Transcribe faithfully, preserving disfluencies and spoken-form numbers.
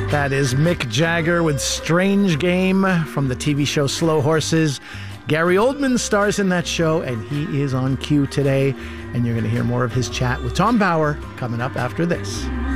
That is Mick Jagger with Strange Game from the T V show Slow Horses. Gary Oldman stars in that show, and he is on cue today. And you're going to hear more of his chat with Tom Bauer coming up after this.